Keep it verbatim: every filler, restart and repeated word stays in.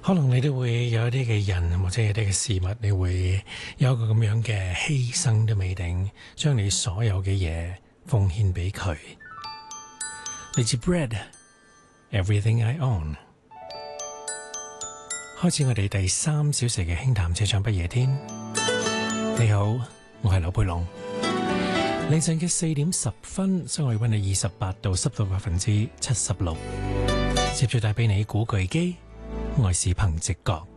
可能你都會有一啲嘅人或者有啲嘅事物，你會有一個咁樣嘅犧牲都未定，將你所有嘅嘢奉獻俾佢。嚟自 Bread Everything I Own， 開始我哋第三小時嘅輕談車唱不夜天。你好，我係劉佩龍。凌晨嘅四點十分，室外溫度二十八度，濕度百分之七十六。接住帶俾你古巨基，愛是憑直覺。